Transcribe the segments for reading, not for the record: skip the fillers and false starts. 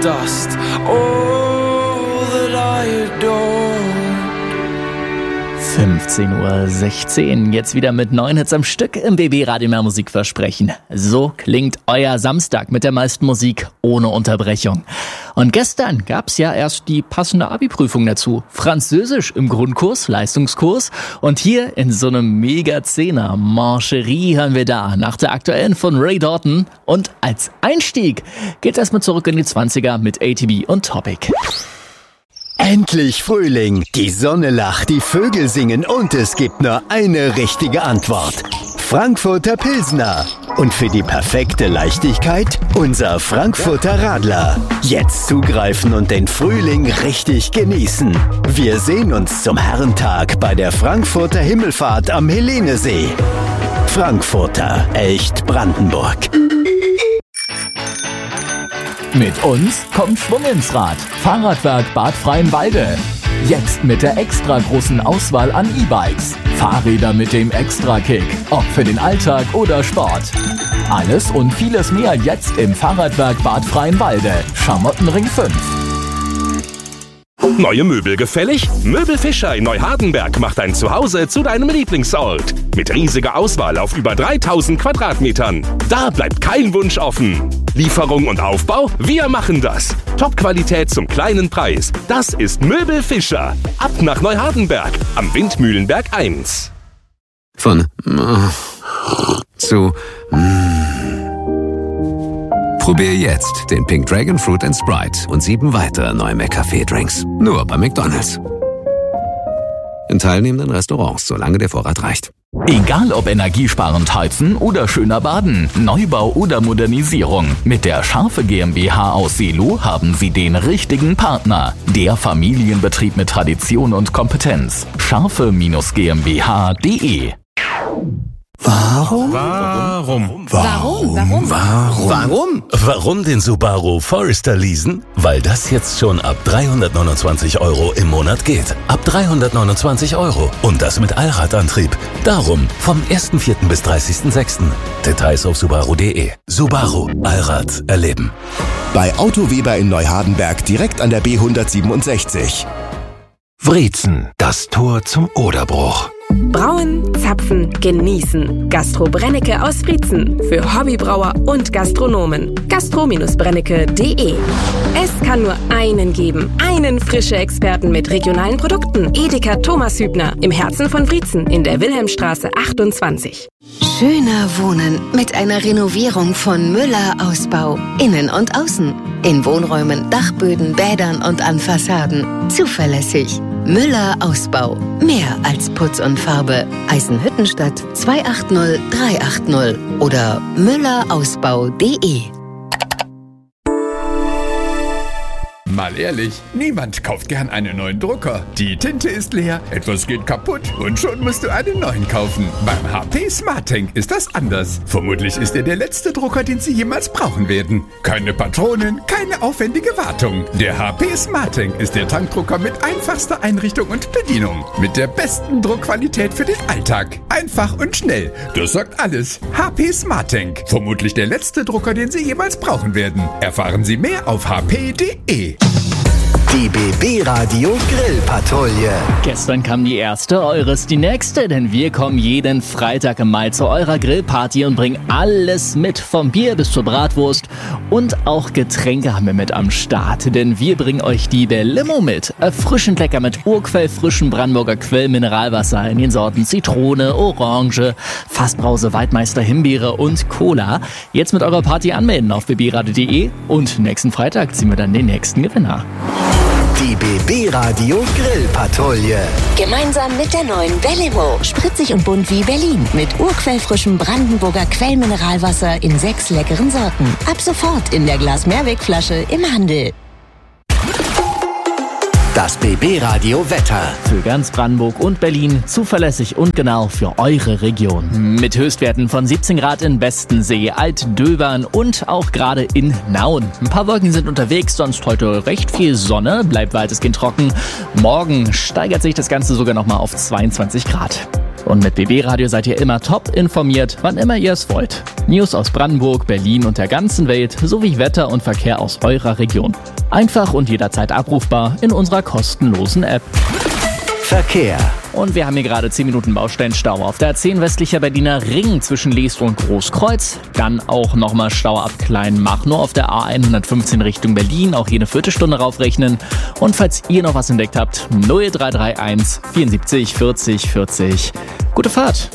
dust, all that I adored. 15:16 Uhr, jetzt wieder mit 9 Hits am Stück im BB Radio Mehr Musik versprechen. So klingt euer Samstag mit der meisten Musik ohne Unterbrechung. Und gestern gab's ja erst die passende Abi-Prüfung dazu. Französisch im Grundkurs, Leistungskurs. Und hier in so einem Mega-Zehner Mancherie hören wir da nach der aktuellen von Ray Dalton. Und als Einstieg geht's erstmal zurück in die 20er mit ATB und Topic. Endlich Frühling, die Sonne lacht, die Vögel singen und es gibt nur eine richtige Antwort. Frankfurter Pilsner. Und für die perfekte Leichtigkeit unser Frankfurter Radler. Jetzt zugreifen und den Frühling richtig genießen. Wir sehen uns zum Herrentag bei der Frankfurter Himmelfahrt am Helenesee. Frankfurter, echt Brandenburg. Mit uns kommt Schwung ins Rad. Fahrradwerk Bad Freienwalde. Jetzt mit der extra großen Auswahl an E-Bikes. Fahrräder mit dem Extra-Kick. Ob für den Alltag oder Sport. Alles und vieles mehr jetzt im Fahrradwerk Bad Freienwalde. Schamottenring 5. Neue Möbel gefällig? Möbel Fischer in Neuhardenberg macht dein Zuhause zu deinem Lieblingsort. Mit riesiger Auswahl auf über 3000 Quadratmetern. Da bleibt kein Wunsch offen. Lieferung und Aufbau? Wir machen das. Top-Qualität zum kleinen Preis. Das ist Möbel Fischer. Ab nach Neuhardenberg am Windmühlenberg 1. Von zu Probier jetzt den Pink Dragon Fruit & Sprite und 7 weitere neue McCafé-Drinks. Nur bei McDonald's. In teilnehmenden Restaurants, solange der Vorrat reicht. Egal ob energiesparend heizen oder schöner baden, Neubau oder Modernisierung. Mit der Scharfe GmbH aus Seelow haben Sie den richtigen Partner. Der Familienbetrieb mit Tradition und Kompetenz. Scharfe-GmbH.de. Warum den Subaru Forester leasen? Weil das jetzt schon ab 329 € im Monat geht. Ab 329 € und das mit Allradantrieb. Darum vom 1.4. bis 30.6. Details auf subaru.de. Subaru, Allrad erleben. Bei Auto Weber in Neuhardenberg direkt an der B167. Wriezen, das Tor zum Oderbruch. Brauen, zapfen, genießen. Gastro Brennecke aus Wriezen. Für Hobbybrauer und Gastronomen. gastro-brennecke.de. Es kann nur einen geben. Einen frische Experten mit regionalen Produkten. Edeka Thomas Hübner. Im Herzen von Wriezen in der Wilhelmstraße 28. Schöner Wohnen mit einer Renovierung von Müller Ausbau. Innen und außen. In Wohnräumen, Dachböden, Bädern und an Fassaden. Zuverlässig. Müller Ausbau. Mehr als Putz und Farbe. Eisenhüttenstadt 280 380 oder müllerausbau.de. Mal ehrlich, niemand kauft gern einen neuen Drucker. Die Tinte ist leer, etwas geht kaputt und schon musst du einen neuen kaufen. Beim HP SmartTank ist das anders. Vermutlich ist er der letzte Drucker, den Sie jemals brauchen werden. Keine Patronen, keine aufwendige Wartung. Der HP SmartTank ist der Tankdrucker mit einfachster Einrichtung und Bedienung. Mit der besten Druckqualität für den Alltag. Einfach und schnell. Das sagt alles. HP SmartTank. Vermutlich der letzte Drucker, den Sie jemals brauchen werden. Erfahren Sie mehr auf hp.de. Die BB Radio Grillpatrouille. Gestern kam die erste, eures die nächste, denn wir kommen jeden Freitag im Mai zu eurer Grillparty und bringen alles mit, vom Bier bis zur Bratwurst und auch Getränke haben wir mit am Start, denn wir bringen euch die Belimo mit, erfrischend lecker mit urquellfrischem Brandenburger Quellmineralwasser in den Sorten Zitrone, Orange, Fassbrause, Waldmeister, Himbeere und Cola. Jetzt mit eurer Party anmelden auf bbradio.de und nächsten Freitag ziehen wir dann den nächsten Gewinner. Die BB Radio Grillpatrouille. Gemeinsam mit der neuen Belimo. Spritzig und bunt wie Berlin. Mit urquellfrischem Brandenburger Quellmineralwasser in 6 leckeren Sorten. Ab sofort in der Glas-Mehrwegflasche im Handel. Das BB Radio Wetter. Für ganz Brandenburg und Berlin zuverlässig und genau für eure Region. Mit Höchstwerten von 17 Grad in Bestensee, Altdöbern und auch gerade in Nauen. Ein paar Wolken sind unterwegs, sonst heute recht viel Sonne, bleibt weitestgehend trocken. Morgen steigert sich das Ganze sogar nochmal auf 22 Grad. Und mit BB Radio seid ihr immer top informiert, wann immer ihr es wollt. News aus Brandenburg, Berlin und der ganzen Welt sowie Wetter und Verkehr aus eurer Region. Einfach und jederzeit abrufbar in unserer kostenlosen App. Verkehr. Und wir haben hier gerade 10 Minuten Baustellenstau auf der A10 westlicher Berliner Ring zwischen Leest und Großkreuz. Dann auch nochmal Stau ab Kleinmachnow auf der A115 Richtung Berlin. Auch hier eine Viertelstunde raufrechnen. Und falls ihr noch was entdeckt habt, 0331 74 40 40. Gute Fahrt!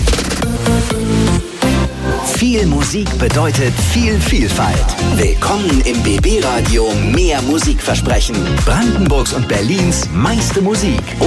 Viel Musik bedeutet viel Vielfalt. Willkommen im BB Radio Mehr Musikversprechen. Brandenburgs und Berlins meiste Musik.